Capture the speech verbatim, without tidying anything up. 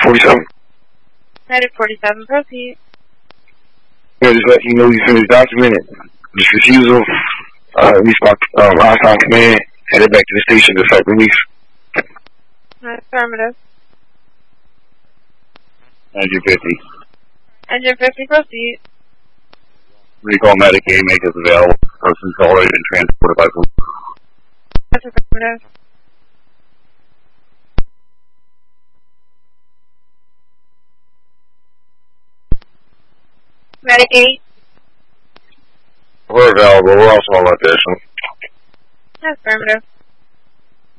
forty-seven. United forty-seven, proceed. Yeah, just let you know you finished documented. This refusal, uh, release by um, hostile command, headed back to the station to effect release. Affirmative. Engine fifty. Engine fifty, proceed. Recall Medicaid, make us available. Person's already been transported by police. That's affirmative. Medicaid. We're available. We're also on location. Affirmative.